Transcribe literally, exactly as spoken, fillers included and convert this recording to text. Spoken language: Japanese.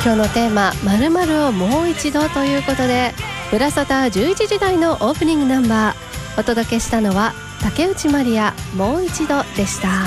今日のテーマ〇〇をもう一度ということで、ブラサタじゅういちじ台のオープニングナンバーお届けしたのは竹内まりやもう一度でした。